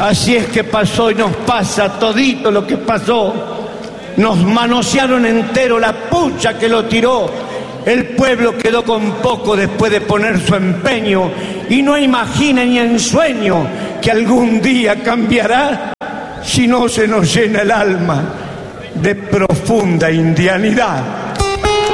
Así es que pasó y nos pasa todito lo que pasó. Nos manosearon entero la pucha que lo tiró. El pueblo quedó con poco después de poner su empeño y no imagina ni en sueño que algún día cambiará si no se nos llena el alma de profunda indianidad.